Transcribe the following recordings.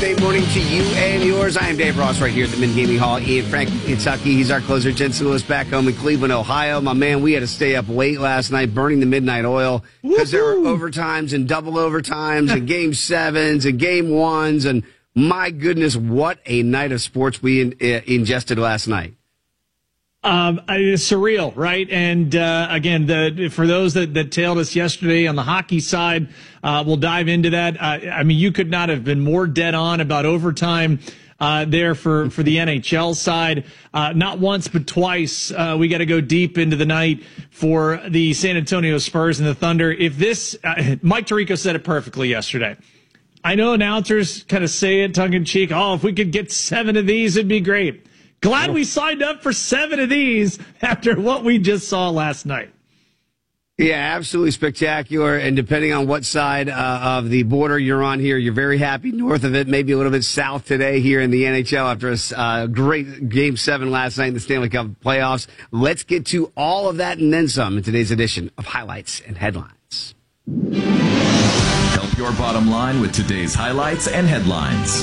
Thursday morning to you and yours. I am Dave Ross right here at the Mint Gaming Hall in Franklin, Kentucky. He's our closer, Jensen Lewis, back home in Cleveland, Ohio. My man, we had to stay up late last night burning the midnight oil because there were overtimes and double overtimes and game sevens and game ones. And my goodness, what a night of sports we ingested last night. It's surreal, right? And again, for those that tailed us yesterday on the hockey side, we'll dive into that. I mean, you could not have been more dead on about overtime there for the NHL side. Not once, but twice. We got to go deep into the night for the San Antonio Spurs and the Thunder. If this, Mike Tirico said it perfectly yesterday. I know announcers kind of say it tongue in cheek. Oh, if we could get 7 of these, it'd be great. Glad we signed up for 7 of these after what we just saw last night. Yeah, absolutely spectacular. And depending on what side of the border you're on here, you're very happy north of it, maybe a little bit south today here in the NHL after a great Game 7 last night in the Stanley Cup playoffs. Let's get to all of that and then some in today's edition of Highlights and Headlines. Help your bottom line with today's highlights and headlines.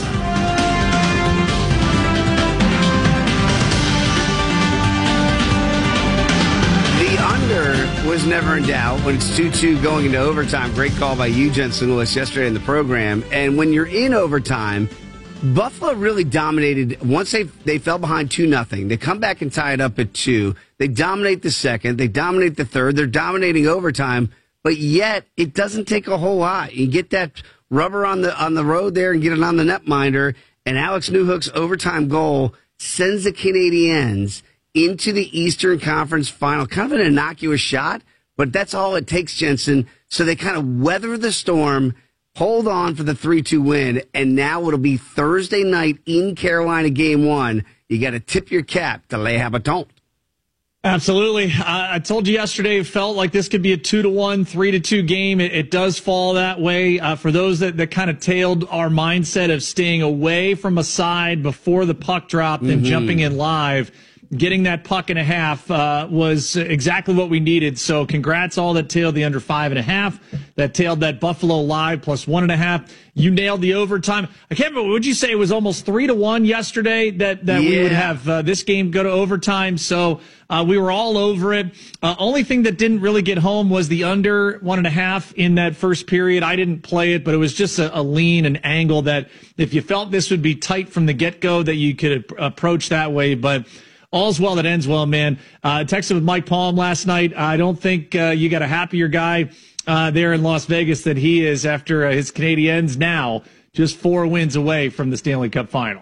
Under was never in doubt when it's 2-2 going into overtime. Great call by you, Jensen Lewis, yesterday in the program. And when you're in overtime, Buffalo really dominated. Once they fell behind 2-0, they come back and tie it up at 2. They dominate the second. They dominate the third. They're dominating overtime, but yet it doesn't take a whole lot. You get that rubber on the road there and get it on the netminder, and Alex Newhook's overtime goal sends the Canadiens into the Eastern Conference Final. Kind of an innocuous shot, but that's all it takes, Jensen. So they kind of weather the storm, hold on for the 3-2 win, and now it'll be Thursday night in Carolina, Game 1. You got to tip your cap to Les Habitants. Absolutely. I told you yesterday it felt like this could be a 2-1, 3-2 game. It does fall that way. For those that kind of tailed our mindset of staying away from a side before the puck dropped and jumping in live, getting that puck and a half was exactly what we needed. So congrats all that tailed the under 5.5, that tailed that Buffalo live plus 1.5. You nailed the overtime. I can't remember, would you say it was almost 3-1 yesterday that we would have this game go to overtime? So we were all over it. Only thing that didn't really get home was the under 1.5 in that first period. I didn't play it, but it was just a lean and angle that if you felt this would be tight from the get-go that you could approach that way. But all's well that ends well, man. Texted with Mike Palm last night. I don't think you got a happier guy there in Las Vegas than he is after his Canadiens now just 4 wins away from the Stanley Cup final.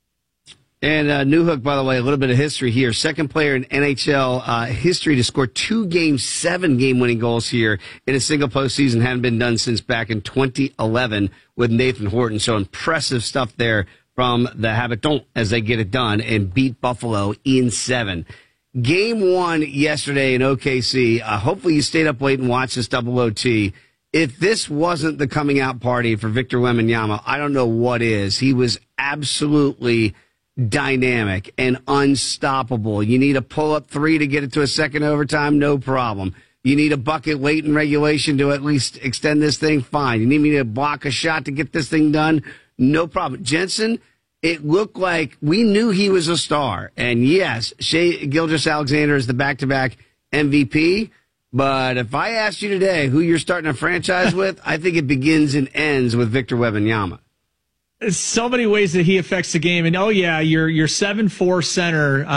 And Newhook, by the way, a little bit of history here. Second player in NHL history to score 2 Game 7 game-winning goals here in a single postseason. Hadn't been done since back in 2011 with Nathan Horton. So impressive stuff there from the Habitants as they get it done and beat Buffalo in 7. Game 1 yesterday in OKC. Hopefully you stayed up late and watched this double OT. If this wasn't the coming out party for Victor Wembanyama, I don't know what is. He was absolutely dynamic and unstoppable. You need a pull-up 3 to get it to a second overtime, no problem. You need a bucket late in regulation to at least extend this thing, fine. You need me to block a shot to get this thing done, no problem. Jensen, it looked like we knew he was a star. And yes, Shai Gilgeous-Alexander is the back-to-back MVP. But if I asked you today who you're starting a franchise with, I think it begins and ends with Victor Wembanyama. So many ways that he affects the game. And, oh, yeah, your 7'4" center